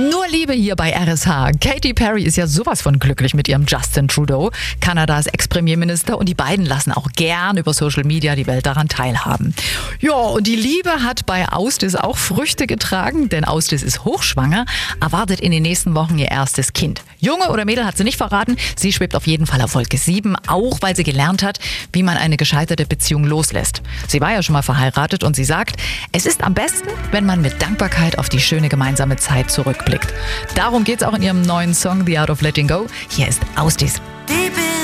Nur Liebe hier bei RSH. Katy Perry ist ja sowas von glücklich mit ihrem Justin Trudeau, Kanadas Ex-Premierminister, und die beiden lassen auch gern über Social Media die Welt daran teilhaben. Ja, und die Liebe hat bei Austис auch Früchte getragen, denn Austис ist hochschwanger, erwartet in den nächsten Wochen ihr erstes Kind. Junge oder Mädel hat sie nicht verraten, sie schwebt auf jeden Fall auf Wolke 7, auch weil sie gelernt hat, wie man eine gescheiterte Beziehung loslässt. Sie war ja schon mal verheiratet und sie sagt, es ist am besten, wenn man mit Dankbarkeit auf die schöne gemeinsame Zeit zurückblickt. Darum geht's auch in ihrem neuen Song The Art of Letting Go. Hier ist Austис.